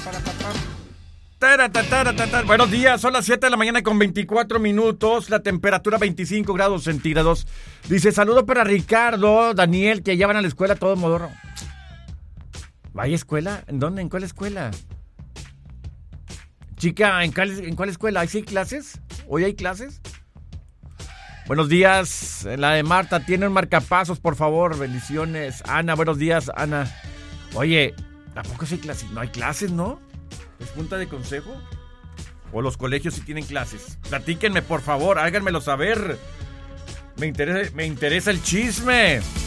Buenos días, son las 7 de la mañana con 24 minutos, la temperatura 25 grados centígrados. Dice, saludo para Ricardo, Daniel, que ya van a la escuela todo modorro. ¿Vaya escuela? ¿En dónde? ¿En cuál escuela? Chica, ¿en cuál escuela? ¿Hay sí clases? ¿Hoy hay clases? Buenos días, la de Marta, tiene un marcapasos, por favor, bendiciones. Ana, buenos días, Ana. Oye, ¿tampoco sí hay clases? No hay clases, ¿no? ¿Es junta de consejo? ¿O los colegios sí tienen clases? Platíquenme, por favor, háganmelo saber. Me interesa el chisme.